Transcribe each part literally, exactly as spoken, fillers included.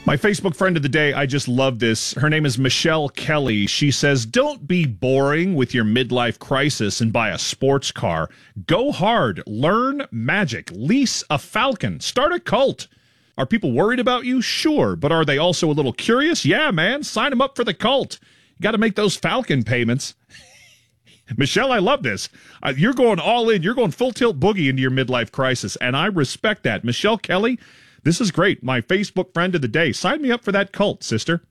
My Facebook friend of the day, I just love this. Her name is Michelle Kelly. She says, don't be boring with your midlife crisis and buy a sports car. Go hard. Learn magic. Lease a Falcon. Start a cult. Are people worried about you? Sure. But are they also a little curious? Yeah, man. Sign them up for the cult. You got to make those Falcon payments. Michelle, I love this. Uh, you're going all in. You're going full tilt boogie into your midlife crisis, and I respect that. Michelle Kelly, this is great. My Facebook friend of the day. Sign me up for that cult, sister.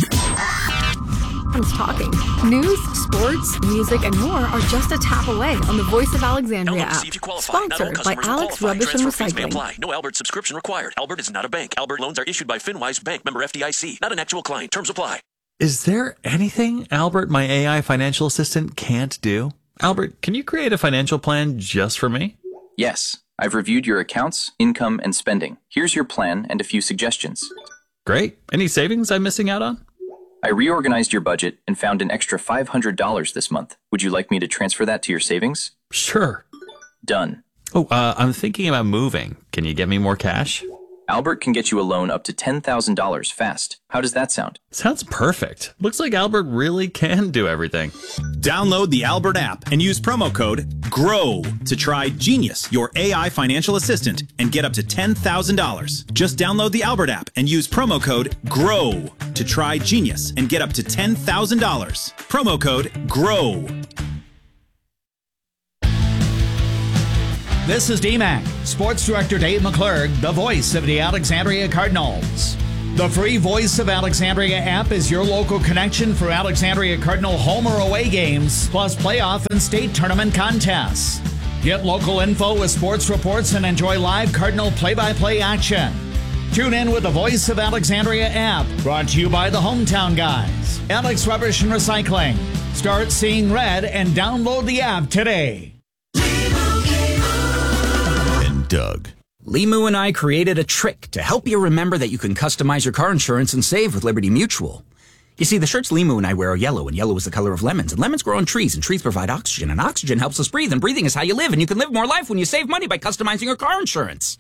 Who's talking? News, sports, music, and more are just a tap away on the Voice of Alexandria app. Sponsored by Alex Rubbish and Recycling. No Albert subscription required. Albert is not a bank. Albert loans are issued by FinWise Bank, member F D I C. Not an actual client. Terms apply. Is there anything Albert, my A I financial assistant, can't do? Albert, can you create a financial plan just for me? Yes. I've reviewed your accounts, income, and spending. Here's your plan and a few suggestions. Great. Any savings I'm missing out on? I reorganized your budget and found an extra five hundred dollars this month. Would you like me to transfer that to your savings? Sure. Done. Oh, uh, I'm thinking about moving. Can you get me more cash? Albert can get you a loan up to ten thousand dollars fast. How does that sound? Sounds perfect. Looks like Albert really can do everything. Download the Albert app and use promo code GROW to try Genius, your A I financial assistant, and get up to ten thousand dollars. Just download the Albert app and use promo code GROW to try Genius and get up to ten thousand dollars. Promo code GROW. This is D-Mac, Sports Director Dave McClurg, the voice of the Alexandria Cardinals. The free Voice of Alexandria app is your local connection for Alexandria Cardinal home or away games, plus playoff and state tournament contests. Get local info with sports reports and enjoy live Cardinal play-by-play action. Tune in with the Voice of Alexandria app, brought to you by the Hometown Guys, Alex Rubbish and Recycling. Start seeing red and download the app today. Doug. Limu and I created a trick to help you remember that you can customize your car insurance and save with Liberty Mutual. You see, the shirts Limu and I wear are yellow, and yellow is the color of lemons, and lemons grow on trees, and trees provide oxygen, and oxygen helps us breathe, and breathing is how you live, and you can live more life when you save money by customizing your car insurance.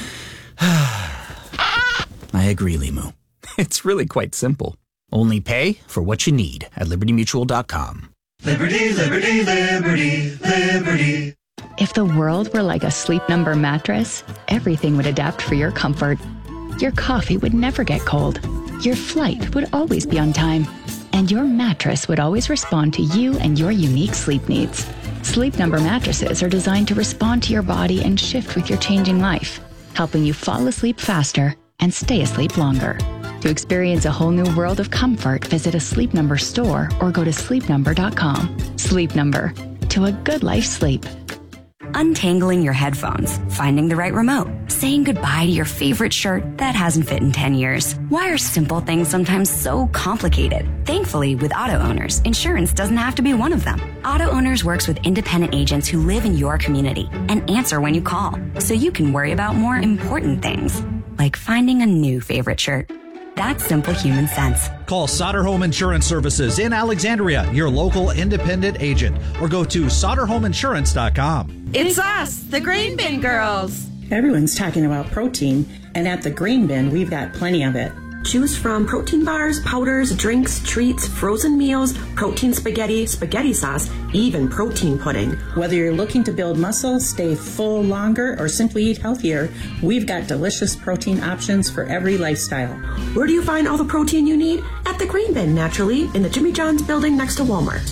I agree, Limu. It's really quite simple. Only pay for what you need at liberty mutual dot com. Liberty, liberty, liberty, liberty. If the world were like a Sleep Number mattress, everything would adapt for your comfort. Your coffee would never get cold. Your flight would always be on time. And your mattress would always respond to you and your unique sleep needs. Sleep Number mattresses are designed to respond to your body and shift with your changing life, helping you fall asleep faster and stay asleep longer. To experience a whole new world of comfort, visit a Sleep Number store or go to sleep number dot com. Sleep Number. To a good life sleep. Untangling your headphones, finding the right remote, saying goodbye to your favorite shirt that hasn't fit in ten years. Why are simple things sometimes so complicated? Thankfully, with Auto Owners, insurance doesn't have to be one of them. Auto Owners works with independent agents who live in your community and answer when you call, so you can worry about more important things, like finding a new favorite shirt. That's simple human sense. Call Sauter Home Insurance Services in Alexandria, your local independent agent, or go to sauter home insurance dot com. It's us, the Green Bin Girls. Everyone's talking about protein, and at the Green Bin, we've got plenty of it. Choose from protein bars, powders, drinks, treats, frozen meals, protein spaghetti, spaghetti sauce, even protein pudding. Whether you're looking to build muscle, stay full longer, or simply eat healthier, we've got delicious protein options for every lifestyle. Where do you find all the protein you need? At the Green Bin, naturally, in the Jimmy John's building next to Walmart.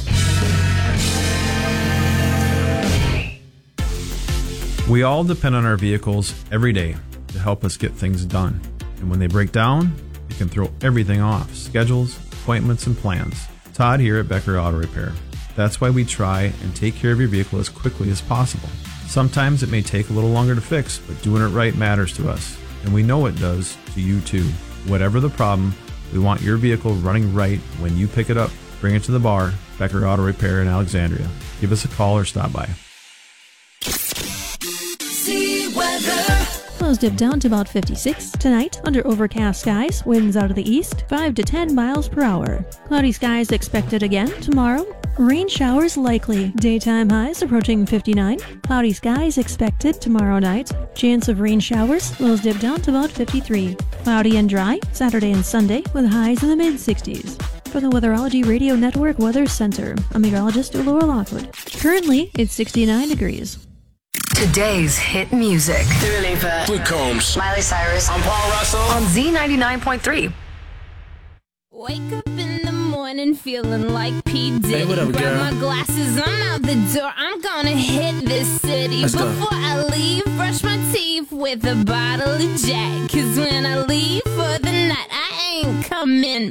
We all depend on our vehicles every day to help us get things done. And when they break down, it can throw everything off, schedules, appointments, and plans. Todd here at Becker Auto Repair. That's why we try and take care of your vehicle as quickly as possible. Sometimes it may take a little longer to fix, but doing it right matters to us. And we know it does to you too. Whatever the problem, we want your vehicle running right when you pick it up. Bring it to the bar, Becker Auto Repair in Alexandria. Give us a call or stop by. See weather. Clouds dip down to about fifty-six. Tonight, under overcast skies, winds out of the east, five to ten miles per hour. Cloudy skies expected again tomorrow. Rain showers likely. Daytime highs approaching fifty-nine. Cloudy skies expected tomorrow night. Chance of rain showers. Lows dip down to about fifty-three. Cloudy and dry Saturday and Sunday with highs in the mid-sixties. For the Weatherology Radio Network Weather Center, I'm meteorologist Laura Lockwood. Currently, it's sixty-nine degrees. Today's hit music. Dua Lipa, Luke Combs, Miley Cyrus. I'm Paul Russell On Z ninety-nine point three. Wake up in the morning feeling like P. Diddy. Hey, what up, Grab girl? my glasses, I'm out the door. I'm gonna hit this city. Let's go. Before I leave, brush my teeth with a bottle of Jack. Cause when I leave for the night, I ain't coming